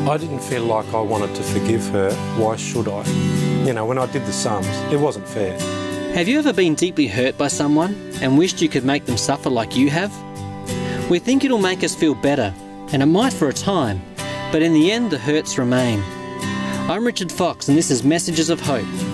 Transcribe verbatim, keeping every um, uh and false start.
I didn't feel like I wanted to forgive her. Why should I? You know, when I did the sums, it wasn't fair. Have you ever been deeply hurt by someone and wished you could make them suffer like you have? We think it'll make us feel better, and it might for a time, but in the end the hurts remain. I'm Richard Fox and this is Messages of Hope.